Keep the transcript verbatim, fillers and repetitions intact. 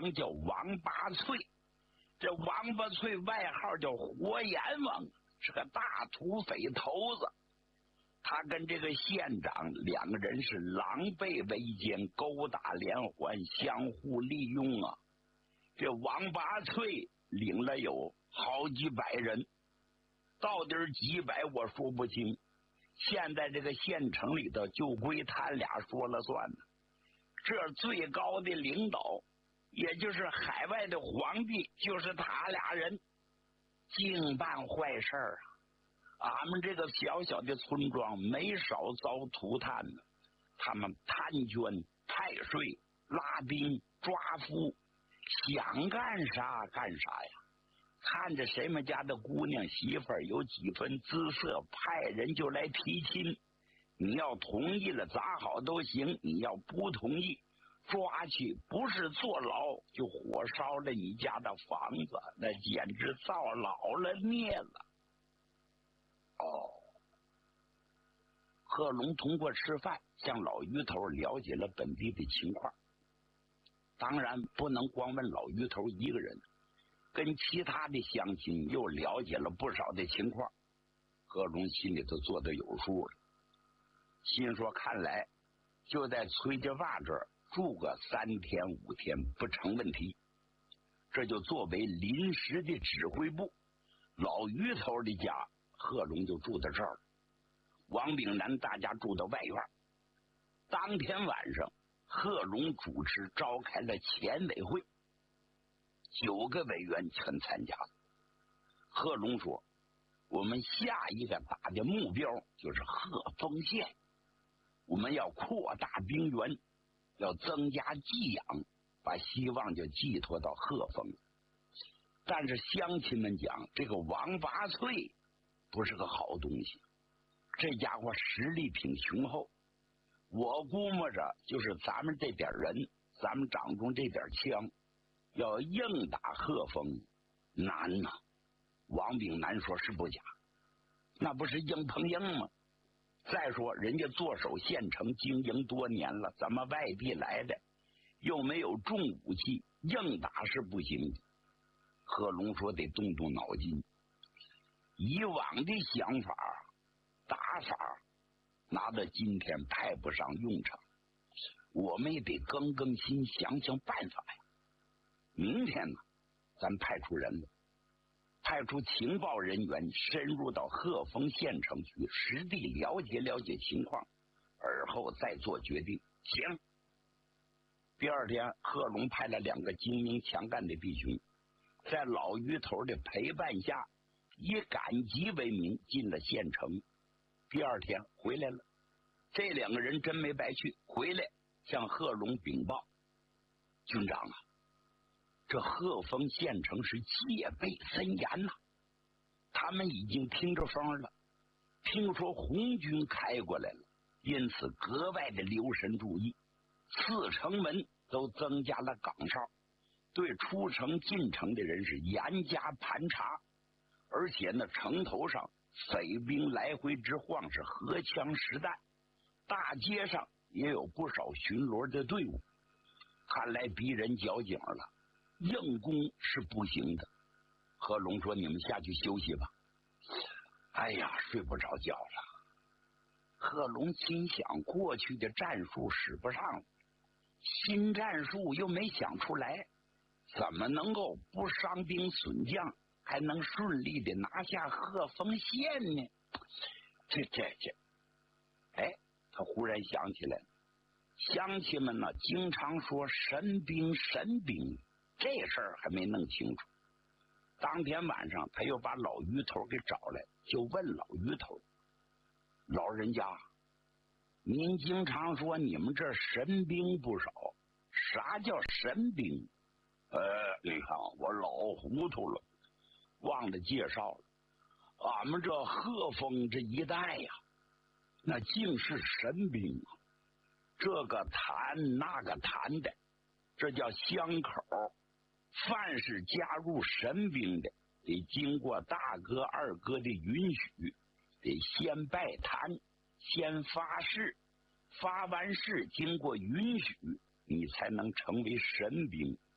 长叫王八翠，这王八翠外号叫火阎王，是个大土匪头子。他跟这个县长两个人是狼狈为奸，勾打连环，相互利用啊。这王八翠领了有好几百人，到底几百我说不清。现在这个县城里头就归他俩说了算呢。这最高的领导，也就是海外的皇帝，就是他俩人，净办坏事儿啊！俺们这个小小的村庄没少遭涂炭呢。他们贪捐、派税、拉兵、抓夫，想干啥干啥呀！看着谁们家的姑娘媳妇儿有几分姿色，派人就来提亲。你要同意了咋好都行，你要不同意抓去，不是坐牢就火烧了你家的房子，那简直造老了孽了。哦，贺龙通过吃饭向老鱼头了解了本地的情况，当然不能光问老鱼头一个人，跟其他的乡亲又了解了不少的情况。贺龙心里头做得有数了，心说看来就在崔家洼这儿住个三天五天不成问题。这就作为临时的指挥部，老鱼头的家贺龙就住在这儿了，王炳南大家住到外院。当天晚上，贺龙主持召开了前委会，九个委员全参加了。贺龙说，我们下一个打的目标就是鹤峰县，我们要扩大兵源，要增加寄养，把希望就寄托到鹤峰。但是乡亲们讲，这个王八翠不是个好东西，这家伙实力挺雄厚，我估摸着就是咱们这点人，咱们掌中这点枪，要硬打鹤峰难呐、啊。王炳南说是不假，那不是硬碰硬吗？再说人家坐守县城经营多年了，咱们外地来的又没有重武器，硬打是不行的。贺龙说得动动脑筋，以往的想法打法拿到今天派不上用场，我们也得更更新，想想办法呀。明天呢，咱派出人了，派出情报人员深入到鹤峰县城去，实地了解了解情况，而后再做决定。行。第二天，贺龙派了两个精明强干的弟兄，在老鱼头的陪伴下，以赶集为名进了县城。第二天回来了，这两个人真没白去，回来向贺龙禀报，军长啊，这鹤峰县城是戒备森严呐、啊，他们已经听着风了，听说红军开过来了，因此格外的留神注意，四城门都增加了岗哨，对出城进城的人是严加盘查，而且呢，城头上匪兵来回直晃，是荷枪实弹，大街上也有不少巡逻的队伍，看来逼人交警了，硬攻是不行的。贺龙说，你们下去休息吧。哎呀，睡不着觉了。贺龙心想，过去的战术使不上了，新战术又没想出来，怎么能够不伤兵损将，还能顺利的拿下鹤峰县呢？这这这，哎，他忽然想起来了，乡亲们呢经常说神兵神兵，这事儿还没弄清楚。当天晚上，他又把老鱼头给找来，就问老鱼头，老人家，您经常说你们这神兵不少，啥叫神兵？呃，你看我老糊涂了，忘了介绍了。俺们这鹤峰这一带呀，那竟是神兵啊，这个坛那个坛的，这叫乡口。凡是加入神兵的，得经过大哥二哥的允许，得先拜坛，先发誓，发完誓经过允许，你才能成为神兵。